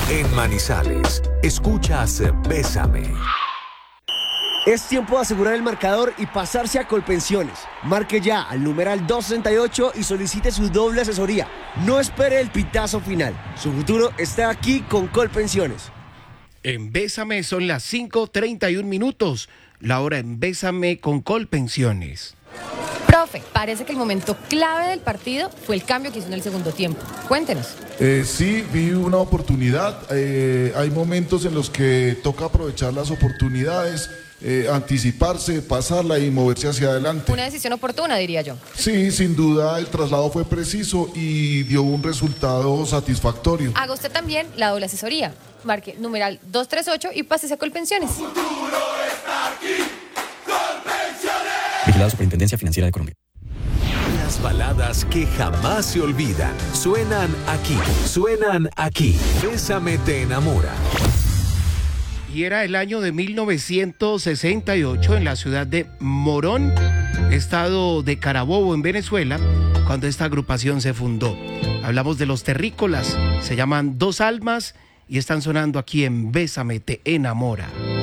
En Manizales, escuchas Bésame. Es tiempo de asegurar el marcador y pasarse a Colpensiones. Marque ya al numeral 268 y solicite su doble asesoría. No espere el pitazo final. Su futuro está aquí con Colpensiones. En Bésame son las 5:31. La hora en Bésame con Colpensiones. Profe, parece que el momento clave del partido fue el cambio que hizo en el segundo tiempo. Cuéntenos. Sí, vi una oportunidad. Hay momentos en los que toca aprovechar las oportunidades, anticiparse, pasarla y moverse hacia adelante. Una decisión oportuna, diría yo. Sí, sin duda el traslado fue preciso y dio un resultado satisfactorio. Haga usted también la doble asesoría. Marque numeral 238 y pásese a Colpensiones. Vigilado Superintendencia Financiera de Colombia. Las baladas que jamás se olvidan suenan aquí. Bésame te enamora. Y era el año de 1968 en la ciudad de Morón, estado de Carabobo, en Venezuela, cuando esta agrupación se fundó. Hablamos de los terrícolas, se llaman Dos Almas y están sonando aquí en Bésame te enamora.